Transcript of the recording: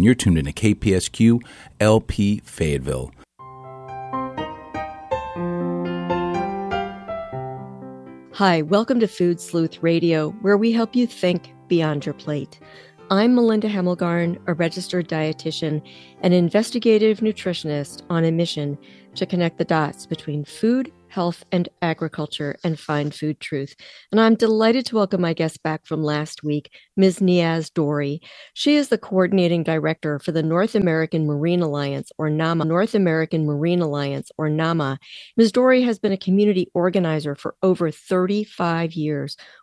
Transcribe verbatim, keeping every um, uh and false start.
You're tuned into K P S Q L P Fayetteville. Hi, welcome to Food Sleuth Radio, where we help you think beyond your plate. I'm Melinda Hemmelgarn, a registered dietitian and investigative nutritionist on a mission to connect the dots between food, health, and agriculture and find food truth. And I'm delighted to welcome my guest back from last week, Miz Niaz Dorey. She is the coordinating director for the North American Marine Alliance, or NAMA, North American Marine Alliance, or NAMA. Miz Dorey has been a community organizer for over thirty-five years,